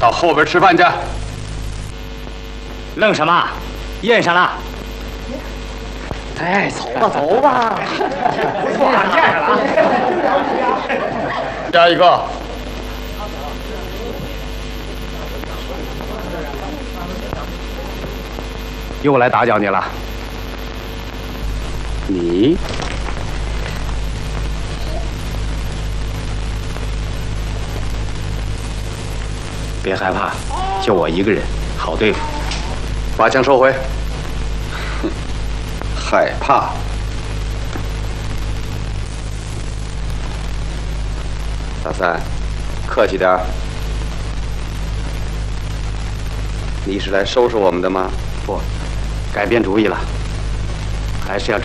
到后边吃饭去。 愣什么？宴上了。 哎，走吧走吧。 不错了，宴上了啊。 下一个。 又来打搅你了。 你别害怕，就我一个人，好对付。 把枪收回。哼，害怕。大三，客气点儿。你是来收拾我们的吗？ 不，改变主意了，还是要。